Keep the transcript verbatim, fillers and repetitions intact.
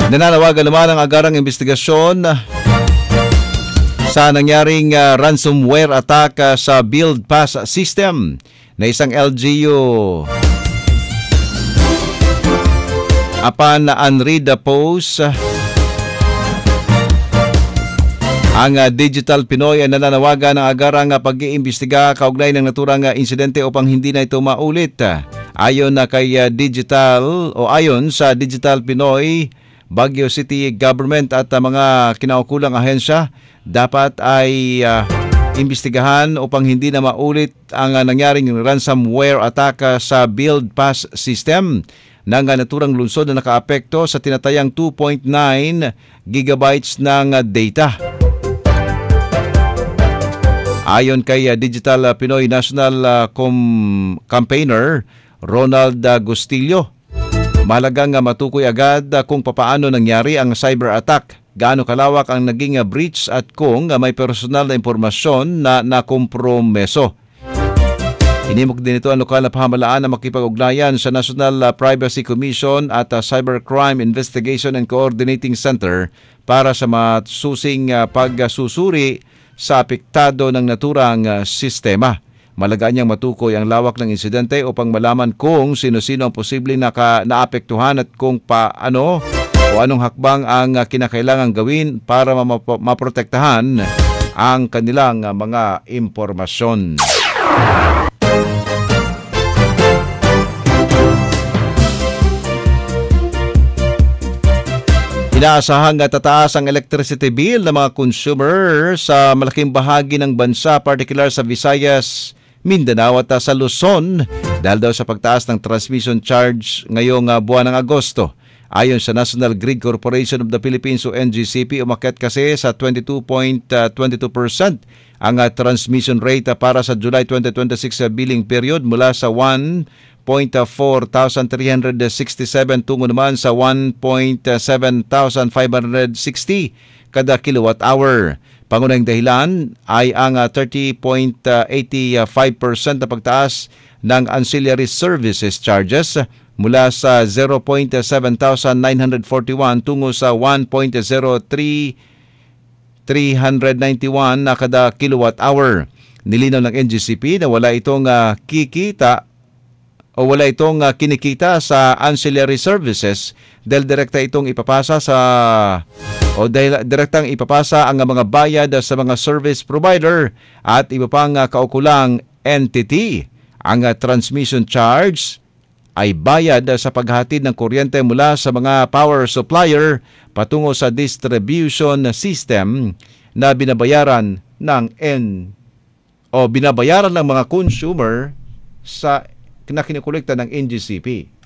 Nananawagan naman ang agarang investigasyon sa nangyaring uh, ransomware attack uh, sa Build Pass system na isang L G U. Apan unread the post, uh, ang uh, Digital Pinoy ay nananawagan ng agarang uh, pag-iimbestiga kaugnay ng naturang uh, insidente upang hindi na ito maulit. Uh, ayon na uh, kay uh, Digital o ayon sa Digital Pinoy, Baguio City Government at uh, mga kinaukulang ahensya dapat ay uh, imbestigahan upang hindi na maulit ang uh, nangyaring ransomware attack uh, sa Build Pass system ng uh, naturang lungsod na nakaapekto sa tinatayang two point nine gigabytes ng uh, data. Ayon kay uh, Digital uh, Pinoy National uh, Com- Campaigner Ronald uh, Gustillo, mahalagang uh, matukoy agad uh, kung papaano nangyari ang cyber attack, gaano kalawak ang naging uh, breach at kung uh, may personal na impormasyon na nakompromeso. Inimok din ito ang lokal na pamahalaan na makipag-ugnayan sa National uh, Privacy Commission at uh, Cybercrime Investigation and Coordinating Center para sa masusing uh, pagsusuri sa apektado ng naturang uh, sistema. Malagaan niyang matukoy ang lawak ng insidente upang malaman kung sino-sino ang posibleng naka, naapektuhan at kung paano o anong hakbang ang uh, kinakailangang gawin para map- maprotektahan ang kanilang uh, mga impormasyon. Inaasahang tataas ang electricity bill ng mga consumer sa malaking bahagi ng bansa, particular sa Visayas, Mindanao at sa Luzon dahil daw sa pagtaas ng transmission charge ngayong uh, buwan ng Agosto. Ayon sa National Grid Corporation of the Philippines o N G C P, umakyat kasi sa twenty-two point two two percent ang uh, transmission rate uh, para sa July twenty twenty-six uh, billing period mula sa one point four thousand three hundred sixty-seven tungo naman sa one point seven thousand five hundred sixty kada kilowatt hour. Pangunahing dahilan ay ang uh, thirty point eight five percent na pagtaas ng ancillary services charges mula sa zero point seven thousand nine hundred forty-one tungo sa one point zero three three ninety-one na kada kilowatt hour. Nilinaw ng N G C P na wala itong uh, kikita o wala itong uh, kinikita sa ancillary services dahil direkta itong ipapasa sa o dahil direktang ipapasa ang mga bayad sa mga service provider at iba pang uh, kaukulang entity. Ang uh, transmission charge ay bayad uh, sa paghatid ng kuryente mula sa mga power supplier patungo sa distribution system na binabayaran ng N o binabayaran ng mga consumer sa na kinikolekta ng N G C P.